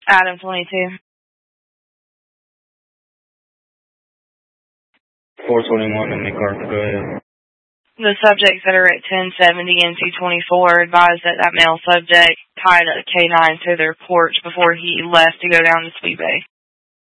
Item 22. 421 in McArthur, go ahead. The subjects that are at 1070 and 224 advised that male subject tied a K9 to their porch before he left to go down to Sweet Bay.